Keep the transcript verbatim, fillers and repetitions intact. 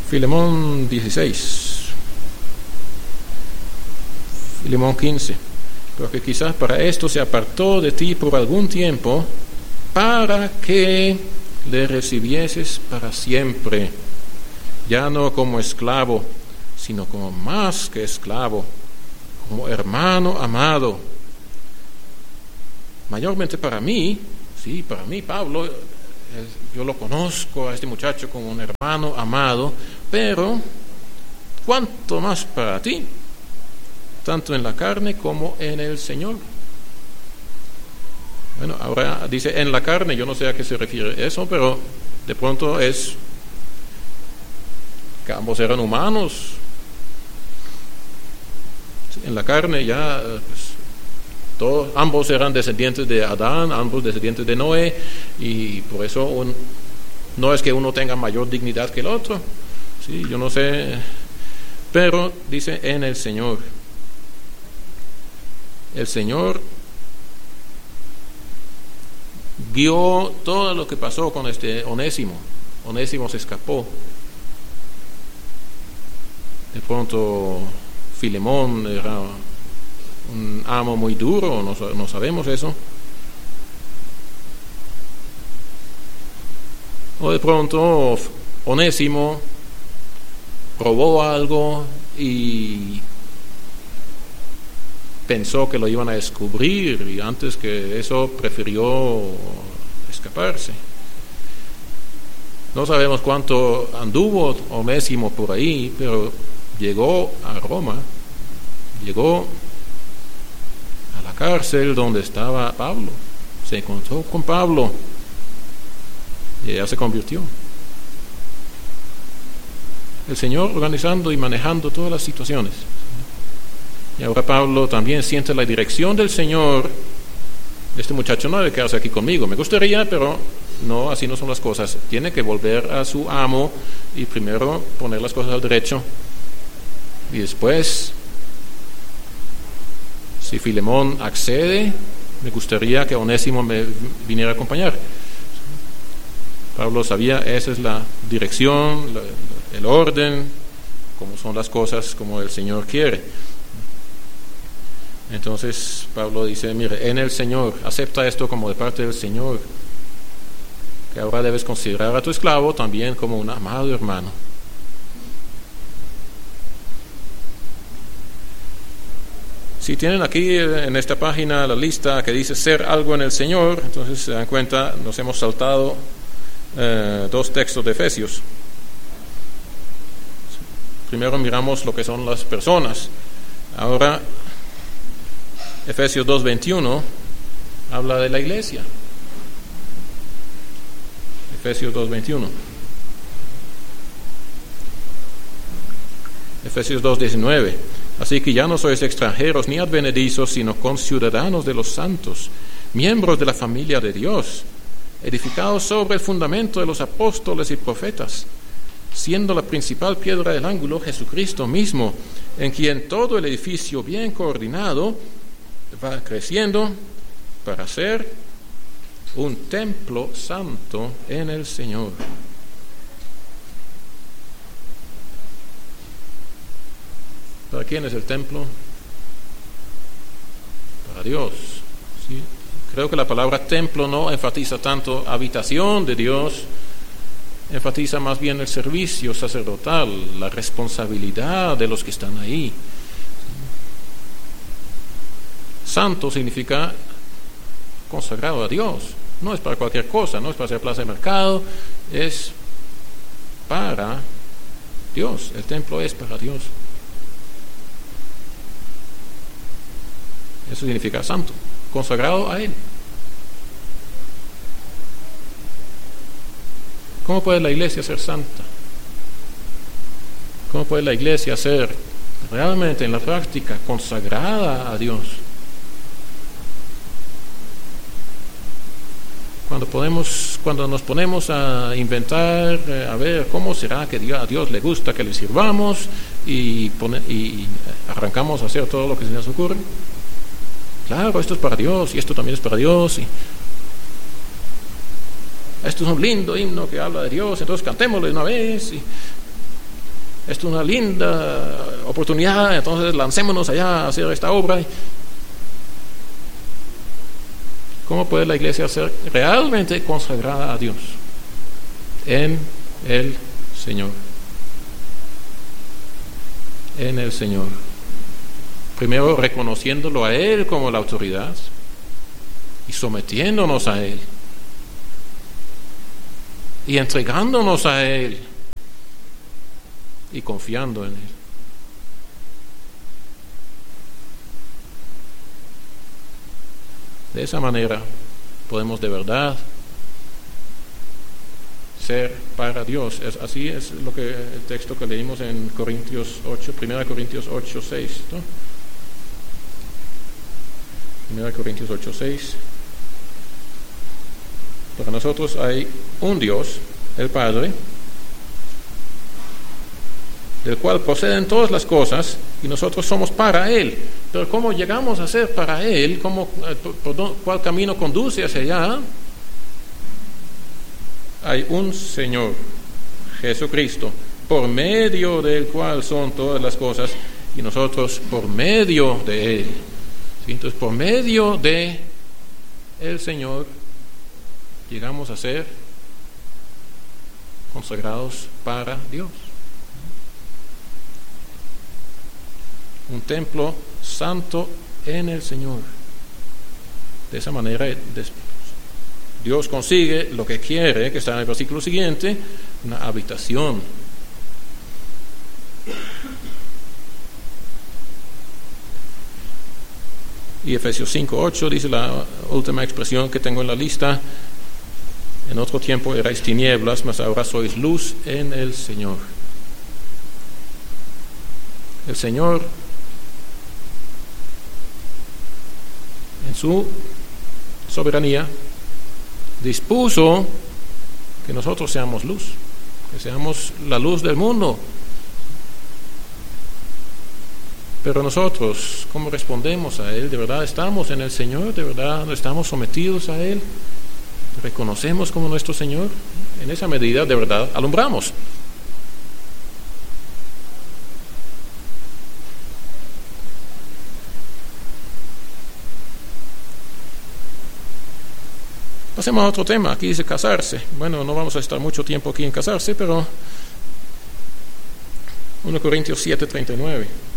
Filemón dieciséis, Filemón quince, porque quizás para esto se apartó de ti por algún tiempo, para que le recibieses para siempre, ya no como esclavo, sino como más que esclavo, como hermano amado. Mayormente para mí, sí, para mí, Pablo, eh, yo lo conozco a este muchacho como un hermano amado, pero ¿cuánto más para ti? Tanto en la carne como en el Señor. Bueno, ahora dice en la carne, yo no sé a qué se refiere eso, pero de pronto es que ambos eran humanos. En la carne ya, pues, todos, ambos eran descendientes de Adán, ambos descendientes de Noé, y por eso un, no es que uno tenga mayor dignidad que el otro, sí, yo no sé, pero dice en el Señor. El Señor guió todo lo que pasó con este Onésimo. Onésimo se escapó. De pronto Filemón era un amo muy duro, no, no sabemos eso. O de pronto Onésimo robó algo y pensó que lo iban a descubrir, y antes que eso prefirió escaparse. No sabemos cuánto anduvo Onésimo por ahí, pero llegó a Roma, llegó a la cárcel donde estaba Pablo, se encontró con Pablo y ya se convirtió. El Señor organizando y manejando todas las situaciones. Y ahora Pablo también siente la dirección del Señor. Este muchacho no debe quedarse aquí conmigo, me gustaría, pero no, así no son las cosas. Tiene que volver a su amo y primero poner las cosas al derecho, y después, si Filemón accede, me gustaría que Onésimo me viniera a acompañar. Pablo sabía, esa es la dirección, la, el orden, cómo son las cosas, como el Señor quiere. Entonces Pablo dice, mire, en el Señor, acepta esto como de parte del Señor, que ahora debes considerar a tu esclavo también como un amado hermano. Si tienen aquí en esta página la lista que dice ser algo en el Señor, entonces se dan cuenta, nos hemos saltado eh, dos textos de Efesios. Primero miramos lo que son las personas. Ahora Efesios dos veintiuno habla de la iglesia. Efesios dos veintiuno. Efesios dos diecinueve. Así que ya no sois extranjeros ni advenedizos, sino conciudadanos de los santos, miembros de la familia de Dios, edificados sobre el fundamento de los apóstoles y profetas, siendo la principal piedra del ángulo Jesucristo mismo, en quien todo el edificio bien coordinado va creciendo para ser un templo santo en el Señor. ¿Para quién es el templo? Para Dios. ¿Sí? Creo que la palabra templo no enfatiza tanto habitación de Dios, enfatiza más bien el servicio sacerdotal, la responsabilidad de los que están ahí. Santo significa consagrado a Dios. No es para cualquier cosa, no es para hacer plaza de mercado, es para Dios. El templo es para Dios. Eso significa santo, consagrado a Él. ¿Cómo puede la iglesia ser santa? ¿Cómo puede la iglesia ser realmente en la práctica consagrada a Dios? Cuando podemos, cuando nos ponemos a inventar, eh, a ver cómo será que Dios, a Dios le gusta que le sirvamos y, pone, y arrancamos a hacer todo lo que se nos ocurre. Claro, esto es para Dios y esto también es para Dios. Y esto es un lindo himno que habla de Dios, entonces cantémoslo de una vez. Y es una linda oportunidad, entonces lancémonos allá a hacer esta obra. ¿Cómo puede la iglesia ser realmente consagrada a Dios? En el Señor. En el Señor. Primero reconociéndolo a Él como la autoridad y sometiéndonos a Él y entregándonos a Él y confiando en Él. De esa manera podemos de verdad ser para Dios. Es, así es lo que el texto que leímos en Corintios ocho, primera Corintios ocho, seis, ¿no? primera Corintios ocho, seis. Para nosotros hay un Dios, el Padre, del cual proceden todas las cosas, y nosotros somos para Él. Pero ¿cómo llegamos a ser para Él? ¿Cómo, por, por, ¿Cuál camino conduce hacia allá? Hay un Señor, Jesucristo, por medio del cual son todas las cosas, y nosotros por medio de Él. ¿Sí? Entonces, por medio de el Señor, llegamos a ser consagrados para Dios. Un templo santo en el Señor. De esa manera Dios consigue lo que quiere, que está en el versículo siguiente, una habitación. Y Efesios cinco, ocho dice la última expresión que tengo en la lista: en otro tiempo erais tinieblas, mas ahora sois luz en el Señor. El Señor, en su soberanía, dispuso que nosotros seamos luz, que seamos la luz del mundo. Pero nosotros, ¿cómo respondemos a Él? ¿De verdad estamos en el Señor? ¿De verdad estamos sometidos a Él? ¿Reconocemos como nuestro Señor? En esa medida, de verdad, alumbramos. Pasemos a otro tema. Aquí dice casarse. Bueno, no vamos a estar mucho tiempo aquí en casarse, pero primera Corintios siete, treinta y nueve.